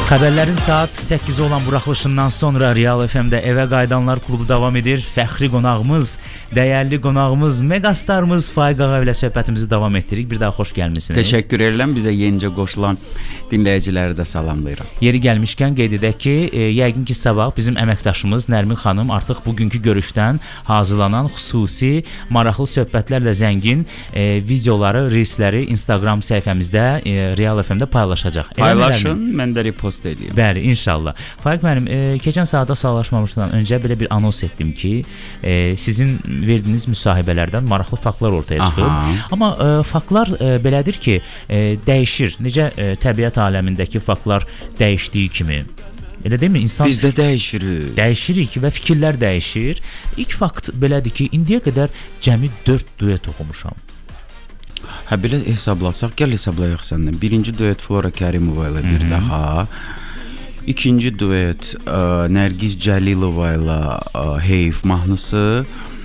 Xəbərlərin saat 8 olan buraxılışından sonra Real FM-də Evə Qayıdanlar klubu davam edir. Fəxri qonağımız, dəyərli qonağımız, megastarımız Faiq ağa ilə söhbətimizi davam etdiririk. Bir daha xoş gəlmisiniz. Təşəkkür edirəm. Bizə yenicə qoşulan dinləyiciləri də salamlayıram. Yeri gəlmişkən qeyd edək ki, yəqin ki, sabah bizim əməkdaşımız Nərmin xanım artıq bugünkü görüşdən hazırlanan xüsusi, maraqlı söhbətlərlə zəngin videoları, reelsləri Instagram səhifəmizdə Real FM-də paylaşacaq. Paylaşın, mən də repost edeyim. Bəli, inşallah. Faiq mənim, keçən saata sağlaşmamışdan öncə belə bir anons etdim ki, sizin verdiyiniz müsahibələrdən maraqlı faktlar ortaya çıxıb. Amma faktlar belədir ki, dəyişir. Necə təbiət aləmindəki faktlar dəyişdiyi kimi. Elə deyilmi? İnsan biz də dəyişirik. Dəyişirik və fikirlər dəyişir. İlk fakt belədir ki, indiyə qədər cəmi 4 duet oxumuşam. Hə, belə hesablasaq, gəl hesablayaq səndən. Birinci duet Flora Kərimova ilə bir daha. İkinci duet Nərgiz Cəlilova ilə Heyf mahnısı.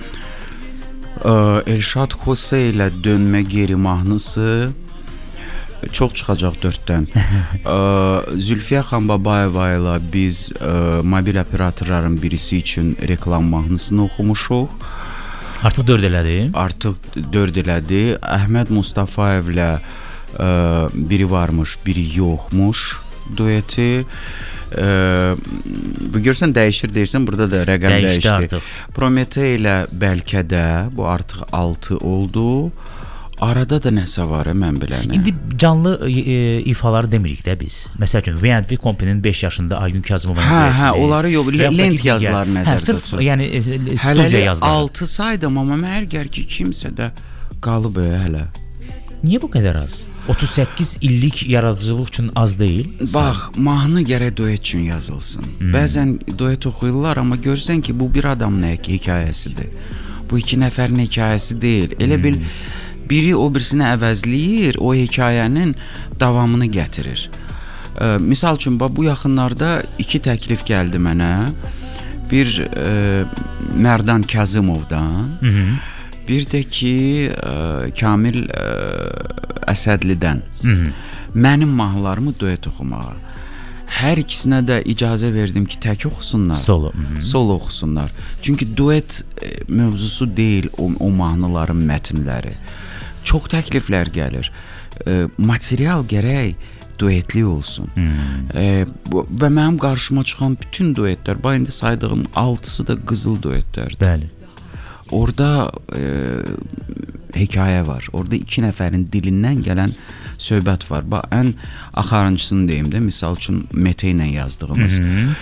Elşad Xose ilə Dönmə Geri mahnısı. Çox çıxacaq 4-dən. Zülfiyə Xanbabayeva ilə biz mobil operatorların birisi üçün reklam mahnısını oxumuşuq. Artıq 4 elədi. Artıq 4 elədi. Əhməd Mustafayevlə biri varmış, biri yoxmuş dueti. Bu görsən dəyişir deyirsən, burada da rəqəm dəyişdi. Prometey ilə bəlkə də bu artıq 6 oldu. Arada da nəsə var, mən bilənə. İndi canlı ifaları demirik də biz. Məsəl üçün, V&V Company-nin 5 yaşında Aygün Kazımovanın duetini. Hə, onları yox, lent yazıları nəzərdə tutsun. Sırf, yəni, studiya yazıları. Hələ 6 saydım, amma mərgər ki, kimsə də qalıb hələ. Niyə bu qədər az? 38 illik yaradıcılıq üçün az deyil? Bax, mahnı gərək duet üçün yazılsın. Bəzən duet oxuyurlar, amma görsən ki, bu bir adamın hekayəsidir. Bu iki nəfərin hekayəsi deyil. Elə bil biri o birisini əvəzləyir, o hekayənin davamını gətirir. Misal üçün, bu yaxınlarda 2 təklif gəldi mənə. Bir Mərdan Kazımovdan, bir də ki Kamil Əsədlidən. Mənim mahnılarımı duet oxumağa. Hər ikisinə də icazə verdim ki, tək oxusunlar. Solo oxusunlar. Çünki duet mövzusu deyil o mahnıların mətnləri. Çox təkliflər gəlir. Material gərək duetli olsun. Və mənim qarşıma çıxan bütün duetlər, indi saydığım 6-sı da qızıl duetlərdir. Bəli. Orada hekayə var. Orada 2 nəfərin dilindən gələn söhbət var. Ən axarıncısını deyim də, misal üçün Mete ilə yazdığımız.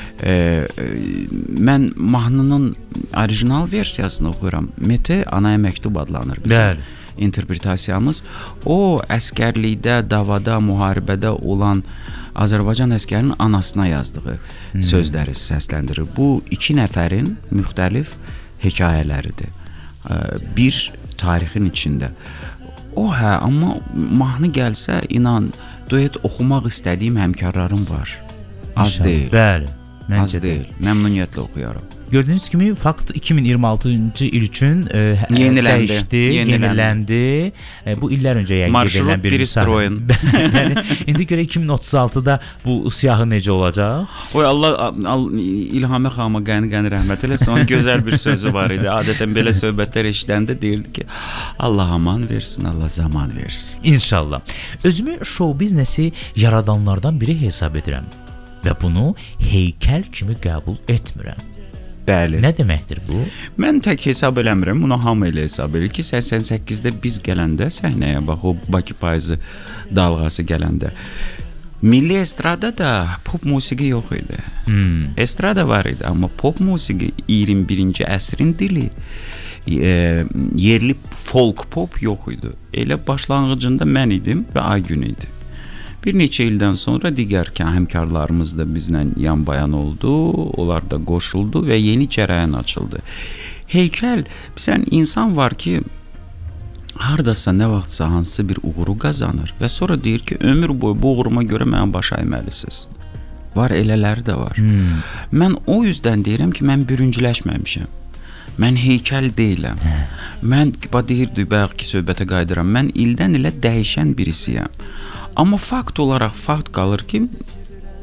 Mən mahnının orijinal versiyasını oxuyuram. Mete Anaya Məktub adlanır bizim interpretasiyamız. O, əskərlikdə, davada, müharibədə olan Azərbaycan əskərinin anasına yazdığı sözləri səsləndirir. Bu 2 nəfərin müxtəlif hekayələridir. Bir tarixin içində. Amma mahnı gəlsə, inan, duet oxumaq istədiyim həmkarlarım var. Az deyil. Bəli, az deyil. Məmnuniyyətlə oxuyaram. Gördüyünüz kimi, fakt 2026-cı il üçün dəyişdi, yeniləndi. Bu illər öncə marşrut bir istroyin. İndi görə 2036-da bu siyahı necə olacaq? Allah İlhamə xanıma qəni rəhmət eləsin. Onun gözəl bir sözü var idi. Adətən belə söhbətlər eşidəndə deyirdi ki, Allah aman versin, Allah zaman versin. İnşallah. Özümü show biznesi yaradanlardan biri hesab edirəm və bunu heykəl kimi qəbul etmirəm. Bəli. Nə deməkdir bu? Mən tək hesab eləmirəm, bunu hamı elə hesab edir ki, 88-də biz gələndə səhnəyə, bax o Bakı payızı dalğası gələndə milli estrada da pop musiqi yox idi. Estrada var idi, amma pop musiqi 21-ci əsrin dili, yerli folk pop yox idi. Elə başlanğıcında mən idim və Aygün idi. Bir neçə ildən sonra digər həmkarlarımız da bizlə yan-bayan oldu, onlar da qoşuldu və yeni cərəyan açıldı. Heykəl, sən insan var ki, hardasa, nə vaxtsa hansısa bir uğuru qazanır və sonra deyir ki, ömür boyu bu uğuruma görə mənə baş əyməlisiniz. Var, elələri də var. Mən o yüzdən deyirəm ki, mən bürüncüləşməmişəm. Mən heykəl deyiləm. Mən, deyirdi, bayaq ki, söhbətə qayıdıram, mən ildən ilə dəyişən birisiyəm. Amma fakt olaraq fakt qalır ki,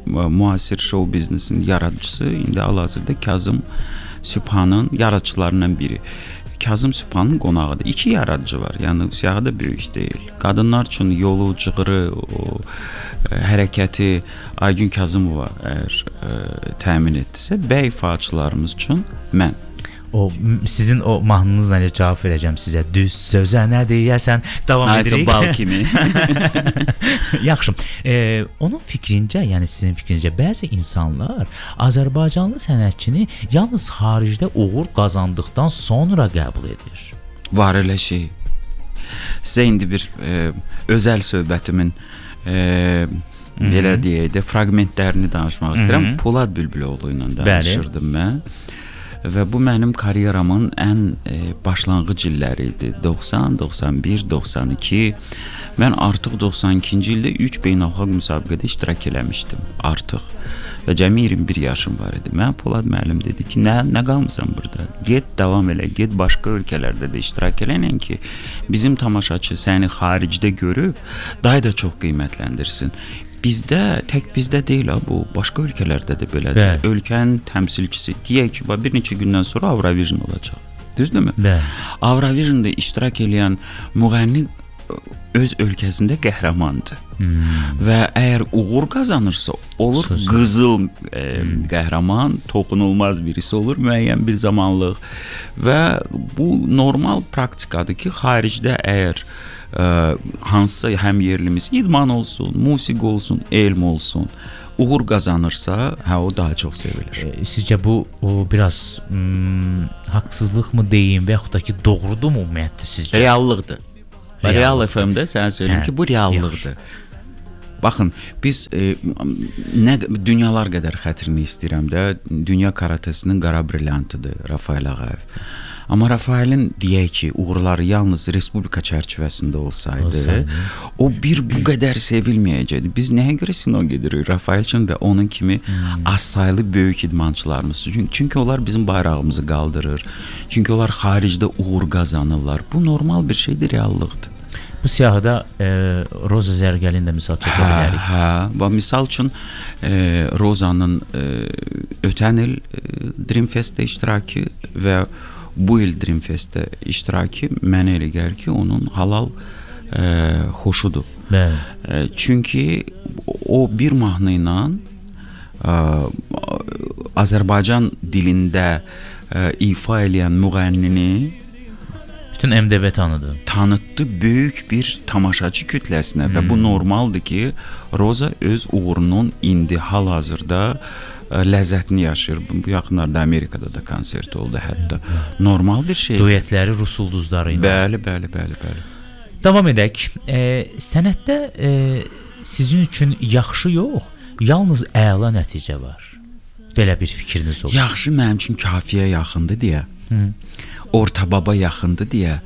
müasir show biznesin yaradıcısı, indi hal-hazırda Kazım Sübhanın yaradıcılarından biri. Kazım Sübhanın qonağıdır. 2 yaradıcı var. Yəni siyahı da böyük deyil. Qadınlar üçün yolu, cığırı, o hərəkəti Aygün Kazımova əgər təmin etdisə, bəy ifaçılarımız üçün mən. O sizin o mahnınızla elə cavab verəcəm sizə. Düz sözə nə deyəsən, davam edirik. Bal kimi. Yaxşı. Onun fikrincə, yəni sizin fikrincə bəzi insanlar Azərbaycanlı sənətçini yalnız xaricdə uğur qazandıqdan sonra qəbul edir. Var elə şey. Sizə indi bir özəl söhbətimin belə deyək də fraqmentlərini danışmaq istəyirəm. Polad Bülbüloğlu ilə danışırdım mən. Və bu mənim karyeramın ən başlanğıc illəri idi. 90, 91, 92. Mən artıq 92-ci ildə 3 beynəlxalq müsabiqədə iştirak eləmişdim artıq. Və cəmi 21 yaşım var idi. Mən Polad müəllim dedi ki, nə qalmısan burada? Get, davam elə, get başqa ölkələrdə də iştirak eləyən ki, bizim tamaşaçı səni xaricdə görüb, daha da çox qiymətləndirsin. Bizdə, tək bizdə deyil bu, başqa ölkələrdə də belədir. Ölkənin təmsilçisi deyək ki, bir neçə gündən sonra Avrovision olacaq. Düzdürmü? Avrovisionda iştirak edən müğənni öz ölkəsində qəhrəmandır. Və əgər uğur qazanırsa, olur qızıl qəhrəman, toxunulmaz birisi olur müəyyən bir zamanlıq. Və bu normal praktikadır ki, xaricdə əgər hansısa həm yerlimiz idman olsun, musiqi olsun, elm olsun, uğur qazanırsa, o daha çox sevilir. Sizcə bu biraz haqsızlıqmı deyim və yaxud da ki, doğrudurmu ümumiyyətlə sizcə? Reallıqdır. Real FM-də sənə söyləyim ki, bu reallıqdır. Baxın, biz dünyalar qədər xətrini istəyirəm də, dünya karatesinin qara brilyantıdır Rafael Ağayev. Amma Rafaelin deyək ki, uğurları yalnız respublika çərçivəsində olsaydı, o bu qədər sevilməyəcəkdi. Biz nəyə görə sino gedirik Rafael üçün və onun kimi az saylı böyük idmançılarımız üçün? Çünki onlar bizim bayrağımızı qaldırır. Çünki onlar xaricdə uğur qazanırlar. Bu normal bir şeydir, reallıqdır. Bu siyahıda Roza Zərgəlin də misal çəkə bilərik. Misal üçün Rozanın ötən il Dreamfestdə iştirakı və bu il Dreamfestdə iştirakı mənə elə gəlir ki, onun halal xoşudur. Çünki o bir mahnı ilə Azərbaycan dilində ifa eləyən müğənnini bütün MDB tanıtdı böyük bir tamaşaçı kütləsinə və bu normaldır ki, Roza öz uğurunun indi hal-hazırda ləzzətini yaşayır. Bu yaxınlarda Amerikada da konsert oldu hətta. Normal bir şey. Duetləri Rus ulduzları ilə. Bəli. Davam edək. Sənətdə sizin üçün yaxşı yox, yalnız əla nəticə var. Belə bir fikriniz olur. Yaxşı mənim üçün kafiyə yaxındır deyə. Orta baba yaxındır deyə.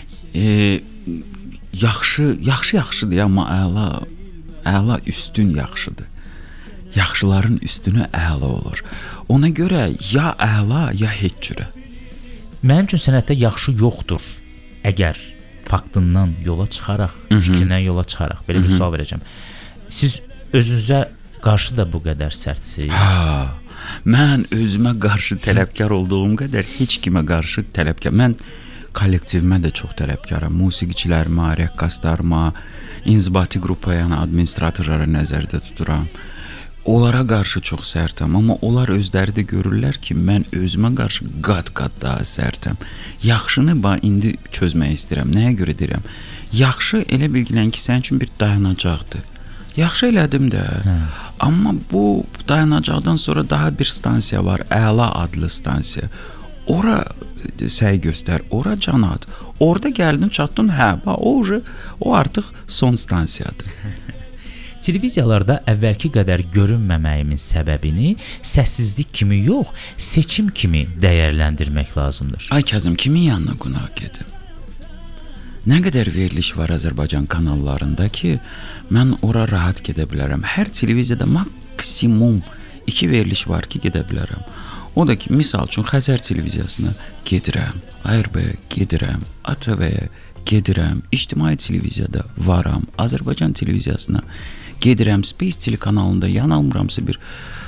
Yaxşıdır, amma əla üstün yaxşıdır. Yaxşıların üstünü əla olur. Ona görə ya əla, ya heç cürə. Mənim üçün sənətdə yaxşı yoxdur. Əgər faktından yola çıxaraq, fikrindən yola çıxaraq belə bir sual verəcəm. Siz özünüzə qarşı da bu qədər sərtsiz? Mən özümə qarşı tələbkar olduğum qədər heç kimə qarşı tələbkar. Mən kollektivimə də çox tələbkaram. Musiqiçilərimə, rəqqaslarıma, inzibati qrupaya, yəni administratorlara nəzərdə tuturam. Onlara qarşı çox sərtəm, amma onlar özləri də görürlər ki, mən özümə qarşı qat-qat daha sərtəm. Yaxşını indi çözmək istəyirəm. Nəyə görə deyirəm? Yaxşı elə bilgilən ki, sənin üçün bir dayanacaqdır. Yaxşı elədim də. Amma bu dayanacaqdan sonra daha bir stansiya var, Əla adlı stansiya. Ora səy göstər, ora can at. Orada gəldin, çatdın, o artıq son stansiyadır. Televiziyalarda əvvəlki qədər görünməməyimin səbəbini səssizlik kimi yox, seçim kimi dəyərləndirmək lazımdır. Ay Kazım, kimin yanına qonaq gedim? Nə qədər veriliş var Azərbaycan kanallarında ki, mən ora rahat gedə bilərəm. Hər televiziyada maksimum 2 veriliş var ki, gedə bilərəm. O da ki, misal üçün Xəzər televiziyasına gedirəm, ARB-yə gedirəm, ATV-yə gedirəm, ictimai televiziyada varam, Azərbaycan televiziyasına gedirəm Space telekanalında, yanılmıramsa bir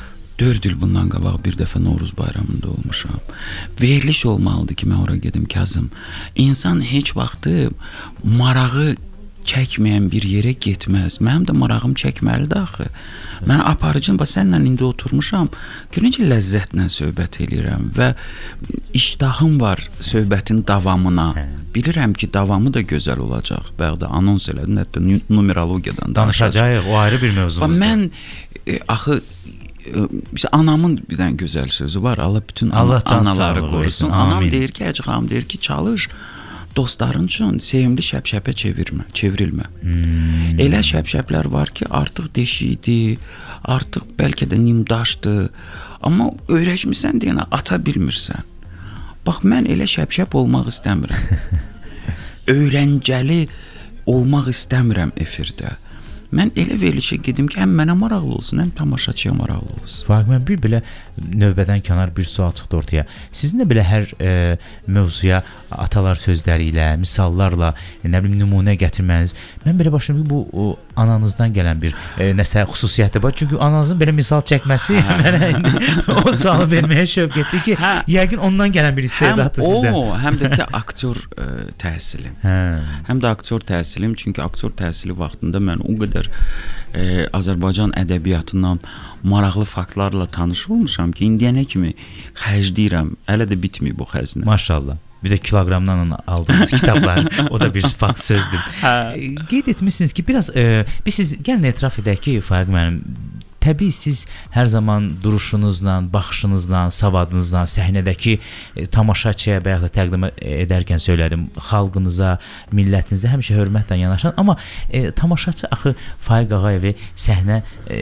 4 il bundan qabaq bir dəfə Novruz bayramında olmuşam. Veriliş olmalıdır ki, mən ora gedim Kazım. İnsan heç vaxtı marağı çəkməyən bir yerə getməz. Mənim də marağım çəkməlidir axı. Mən aparıcım, sənlə indi oturmuşam, görüncə ləzzətlə söhbət eləyirəm və iştahım var söhbətin davamına. Bilirəm ki, davamı da gözəl olacaq. Bəğdə anons elədim, hətta numerologiyadan danışacağıq. O ayrı bir mövzumuzdur. Mən axı anamın bir dənə gözəl sözü var. Allah bütün anaları qorusun. Anam deyir ki, Hacı xanım deyir ki, çalış dostların üçün sevimli şəbşəbə çevrilmə. Elə şəbşəblər var ki, artıq deşikdir, artıq bəlkə də nimdaşdır. Amma öyrəşmirsən deyənə ata bilmirsən. Bax, mən elə şəbşəb olmaq istəmirəm. Öyrəncəli olmaq istəmirəm efirdə. Mən elə verilişə gedim ki, həm mənə maraqlı olsun, həm tamaşaçıya maraqlı olsun. Faiq, mən bir belə növbədən kənar bir sual çıxdı ortaya. Sizin də belə hər mövzuya atalar sözləri ilə, misallarla, nə bilim, nümunə gətirməniz. Mən belə başladım ki, bu ananızdan gələn bir nəsə xüsusiyyəti var. Çünki ananızın belə misal çəkməsi mənə indi o sualı verməyə şövq etdi ki, yəqin ondan gələn bir istedaddır sizdən. Həm də ki, aktyor təhsilim. Həm də aktyor təhsilim, çünki aktyor təhsili vaxtında mən o qədər Azərbaycan ədəbiyyatından maraqlı faktlarla tanış olmuşam ki, indiyənə kimi xərcləyirəm. Hələ də bitməyib bu xəzinə. Maşallah. Bir də kiloqramdan aldığımız kitablar, o da bir fakt sözdür. Qeyd etmişsiniz ki, biraz biz siz gəlin etiraf edək ki, Faiq mənim, təbii siz hər zaman duruşunuzla, baxışınızla, savadınızla səhnədəki tamaşaçıya və ya da təqdim edərkən söylədim, xalqınıza, millətinizə həmişə hörmətlə yanaşan, amma tamaşaçı axı Faiq Ağayevi səhnə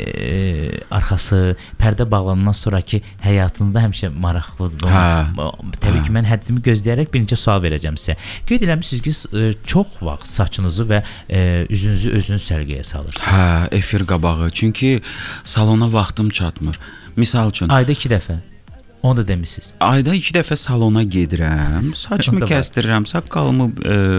arxası, pərdə bağlanandan sonraki həyatında həmişə maraqlıdır. Təbii ki, mən həddimi gözləyərək bir neçə sual verəcəm sizə. Qeyd eləmişsiniz ki, çox vaxt saçınızı və üzünüzü özünüz səliqəyə salırsınız. Efir qabağı, çünki salona vaxtım çatmır. Misal üçün ayda 2 dəfə. Onu da demisiniz. Ayda 2 dəfə salona gedirəm, saçımı kəstirirəm, saqqalımı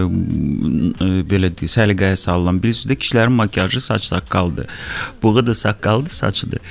belə səliqəyə salıram. Bilirsiniz də kişilərin makyajı saç saqqaldır. Bığı da saqqaldır, saçıdır.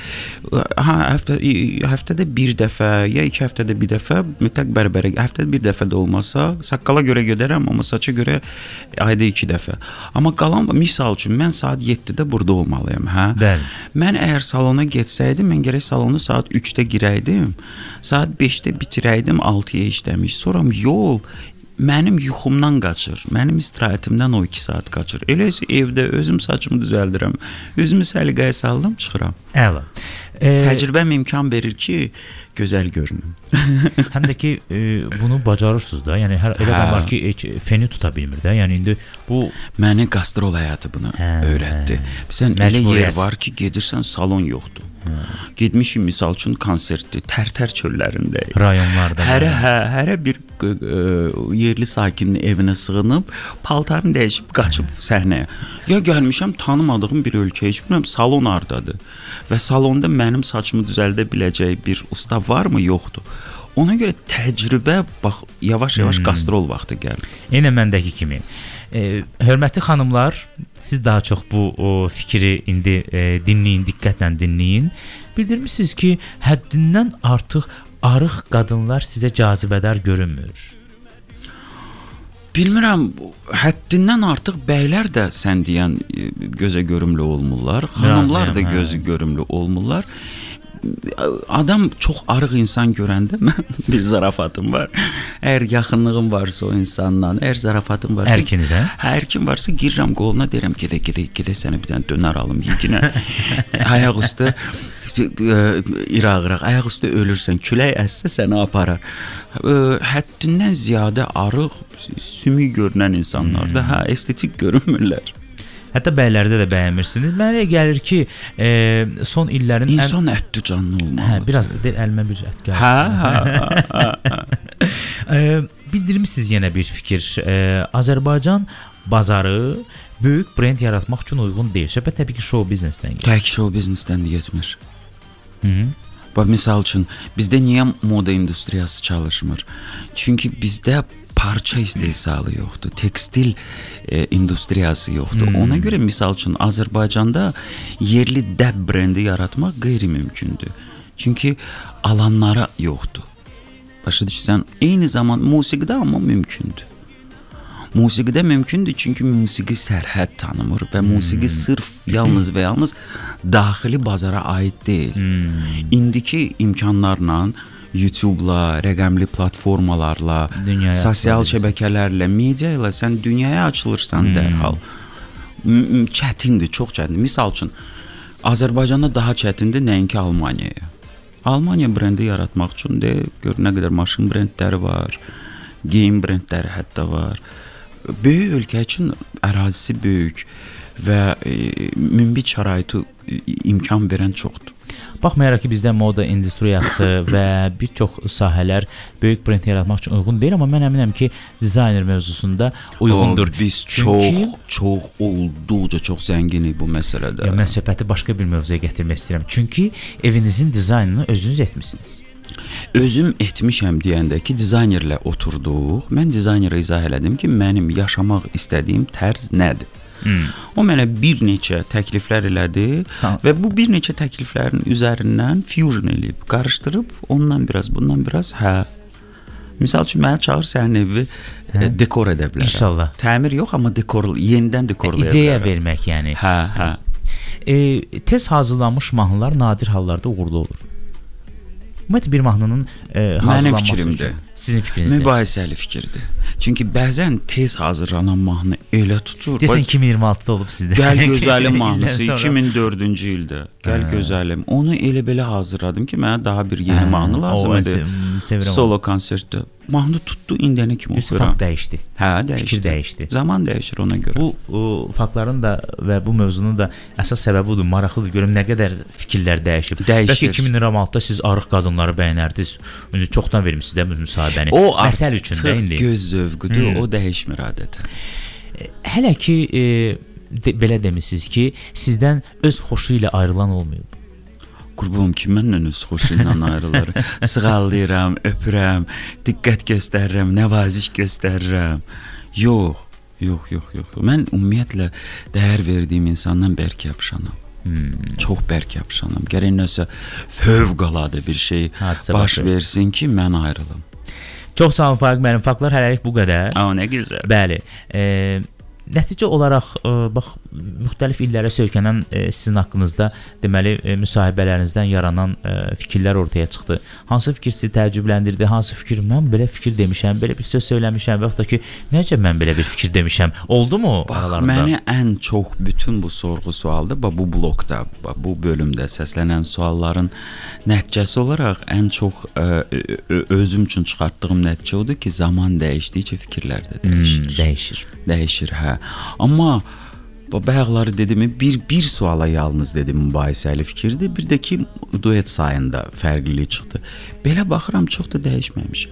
Həftədə bir dəfə ya 2 həftədə bir dəfə mütləq bərbərə, həftədə bir dəfə də olmasa, saqqala görə gedərəm, amma saça görə ayda 2 dəfə. Amma qalan, misal üçün mən saat 7-də burada olmalıyam, hə? Bəli. Mən əgər salona getsəydim, mən gərək salonu saat 3-də girəydim. Saat 5-də bitirəydim, 6-ya işləmiş. Sonra yol mənim yuxumdan qaçır. Mənim istirahətimdən o 2 saat qaçır. Elə evdə özüm saçımı düzəldirəm. Özümü səliqəyə saldım, çıxıram. Əla. Təcrübəm imkan verir ki, gözəl görünüm. Həm də ki, bunu bacarırsınız da. Yəni elə adam var ki, feni tuta bilmir də. Yəni indi bu məni qastrol həyatı bunu öyrətdi. Sən elə yer var ki, gedirsən, salon yoxdur. Getmişim misal üçün konsertdir, Tərtər çöllərində. Rayonlarda. Hərə bir yerli sakinin evinə sığınıb, paltarını dəyişib qaçıb səhnəyə. Ya gəlmişəm tanımadığım bir ölkəyə, heç bilmirəm salon hardadır. Və salonda mənim saçımı düzəldə biləcək bir usta varmı, yoxdur. Ona görə təcrübə bax yavaş-yavaş qastrol vaxtı gəlir. Yenə məndəki kimi. Hörmətli xanımlar, siz daha çox bu fikri indi dinləyin, diqqətlə dinləyin. Bildirmisiniz ki, həddindən artıq arıq qadınlar sizə cazibədar görünmür. Bilmirəm, həddindən artıq bəylər də sən deyən gözə görümlü olmurlar, xanımlar da gözü görümlü olmurlar. Adam çox arıq insan görəndə mən bir zarafatım var. Əgər yaxınlığım varsa o insandan, əgər zarafatım varsa, Ərkinizə? Hər kim varsa girirəm qoluna, deyirəm gedə sənə bir dənə dönər alım yeginə. Ayaq üstə iraq-iraq, ayaq üstə ölürsən, külək əssə səni aparar. Həddindən ziyadə arıq, sümük görünən insanlar da estetik görünmürlər. Hətta bəylərdə də bəyənmirsiniz. Mənə gəlir ki, son illərin İnsan ətli canlı olmalıdır. Biraz da deyil, əlimə bir ət gəlsin. Bildirmisiniz yenə bir fikir. Azərbaycan bazarı böyük brend yaratmaq üçün uyğun deyil. Söhbət təbii ki, show biznesdən gedir. Tək show biznesdən də getmir. Bax, misal üçün, bizdə niyə moda industriyası çalışmır? Çünki bizdə parça istehsalı yoxdur, tekstil industriyası yoxdur. Ona görə misal üçün Azərbaycanda yerli dəb brendi yaratmaq qeyri-mümkündür. Çünki alanlara yoxdur. Başa düşsən, eyni zaman musiqidə amma mümkündür. Musiqidə mümkündür çünki musiqi sərhəd tanımır və musiqi sırf yalnız və yalnız daxili bazara aid deyil. İndiki imkanlarla YouTube-la, rəqəmli platformalarla, sosial şəbəkələrlə, media ilə sən dünyaya açılırsan dərhal. Çətindir, çox çətindir. Misal üçün, Azərbaycanda daha çətindir nəinki Almaniyaya. Almaniya brendi yaratmaq üçün gör nə qədər maşın brendləri var, geyim brendləri hətta var. Böyük ölkə üçün ərazisi böyük və münbit şəraiti imkan verən çoxdur. Baxmayaraq ki, bizdə moda industriyası və bir çox sahələr böyük brend yaratmaq üçün uyğun deyil, amma mən əminəm ki, dizayner mövzusunda uyğundur. Biz çox olduqca çox zənginik bu məsələdə. Mən söhbəti başqa bir mövzuya gətirmək istəyirəm. Çünki evinizin dizaynını özünüz etmisiniz. Özüm etmişəm deyəndə ki, dizaynerlə oturduq. Mən dizaynerə izah elədim ki, mənim yaşamaq istədiyim tərz nədir? O mənə bir neçə təkliflər elədi və bu bir neçə təkliflərin üzərindən fusion eləyib, qarışdırıb ondan biraz, bundan biraz, misal üçün mənə çağır sənin evi dekor edə bilərəm. İnşallah. Təmir yox, amma yenidən dekorlaya bilərəm. İdeya vermək yəni. Tez hazırlanmış mahnılar nadir hallarda uğurlu olur. Ümumiyyətlə bir mahnının hazırlanması üçün sizin fikrinizdir? Mübahisəli fikirdir. Çünki bəzən tez hazırlanan mahnı elə tutur. Desən 2026-da olub sizdə. Gəl gözəlim mahnısı 2004-cü ildə. Gəl gözəlim. Onu elə belə hazırladım ki, mənə daha bir yeni mahnı lazım idi. Solo konsertdə. Mahnı tutdu, indiyənə kimi oxuyuram. Fakt dəyişdi. Dəyişdi. Fikir dəyişdi. Zaman dəyişir ona görə. Bu faktların da və bu mövzunun da əsas səbəbi budur. Maraqlıdır görüm nə qədər fikirlər dəyişib. Bəlkə 2026-da siz arıq qadınları bəyənərdiniz. İndi çoxdan vermisiniz də müsahibəni. O məsəl üçün də indi göz zövqüdür, o dəyişmir adətən. Hələ ki belə demisiniz ki, sizdən öz xoşu ilə ayrılan olmayıb. Qurbanım ki, mənlə öz xoşu ilə ayrılır. Sığallayıram, öpürəm, diqqət göstərirəm, nəvaziş göstərirəm. Yox. Mən ümumiyyətlə dəyər verdiyim insandan bərk yapışanam. Çox bərk yapışanam. Gərək nəsə fövqəladə bir şey baş versin ki, mən ayrılım. Çox sağ olun Faiq müəllim. Faktlar hələlik bu qədər. Nə gözəl. Bəli. Nəticə olaraq bax müxtəlif illərə söykənən sizin haqqınızda deməli müsahibələrinizdən yaranan fikirlər ortaya çıxdı. Hansı fikir sizi təəccübləndirdi? Hansı fikir mən belə fikir demişəm, belə bir söz söyləmişəm və yaxud da ki, necə mən belə bir fikir demişəm? Oldumu aralarında? Məni ən çox bütün bu sorğu-sualda bu blokda, bu bölümdə səslənən sualların nəticəsi olaraq ən çox özüm üçün çıxartdığım nəticə odur ki, zaman dəyişdikcə fikirlər də dəyişir. Dəyişir, Amma bayaqları dedimi bir suala yalnız dedim mübahisəli fikirdir. Bir də ki, duet sayında fərqlilik çıxdı. Belə baxıram, çox da dəyişməmişəm.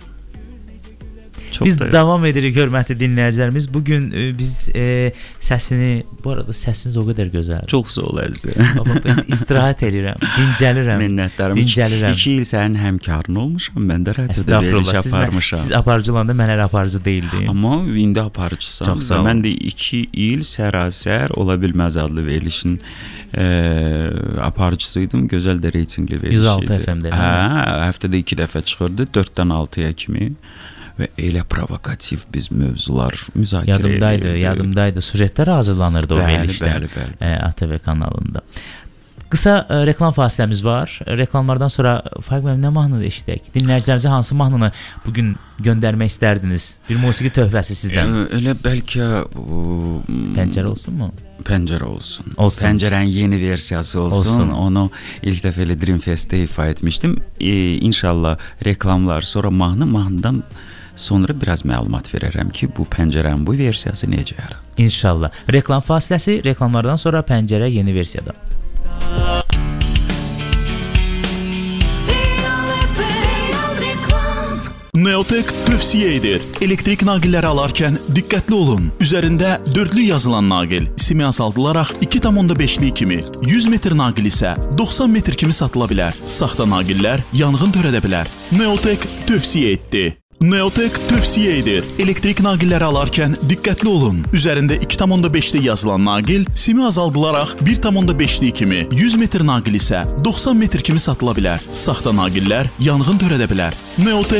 Biz davam edirik, hörmətli dinləyicilərimiz. Bugün biz səsini, bu arada səsiniz o qədər gözəldir. Çox sağ ol əzizim. İstirahət edirəm, dincəlirəm. Minnətdarım. 2 il sənin həmkarın olmuşam, mən də radioda veriliş aparmışam. Siz aparıcı olanda mən hələ aparıcı deyildim. Amma indi aparıcısan. Çox sağ ol. Mən də 2 il sərasər Ola Bilməz adlı verilişin aparıcısıydım. Gözəl də reytinqli veriliş idi. 106 FM-də. Həftədə 2 dəfə çıxırdı, 4-dən 6-ya kimi. Və elə provokativ biz mövzular müzakirə edirdik. Yadımdaydı. Sujetlər hazırlanırdı o verilişdə. Bəli. ATV kanalında. Qısa reklam fasiləmiz var. Reklamlardan sonra Faiq müəllim nə mahnı eşidək? Dinləyicilərinizə hansı mahnını bugün göndərmək istərdiniz? Bir musiqi töhfəsi sizdən. Elə bəlkə Pəncərə olsunmu? Pəncərə olsun. Pəncərənin yeni versiyası olsun. Onu ilk dəfə elə Dream Fest'də ifa etmişdim. İnşallah reklamlar, sonra mahnıdan sonra biraz məlumat verərəm ki, bu pəncərənin bu versiyası necə yarar. İnşallah. Reklam fasiləsi, reklamlardan sonra pəncərə yeni versiyada. Neotek tövsiyə edir. Elektrik naqilləri alarkən diqqətli olun. Üzərində dördlü yazılan naqil siemens aldılaraq 2,5'lik kimi, 100 metr naqil isə 90 metr kimi satıla bilər. Saxta naqillər yanğın törədə bilər. Neotek tövsiyə etdi. Neotek tövsiyə edir. Elektrik naqilləri alarkən diqqətli olun. Üzərində 2,5-li yazılan naqil simi azaldılaraq 1,5-li kimi, 100 metr naqil isə 90 metr kimi satıla bilər. Saxta naqillər yanğın törədə bilər. Neotek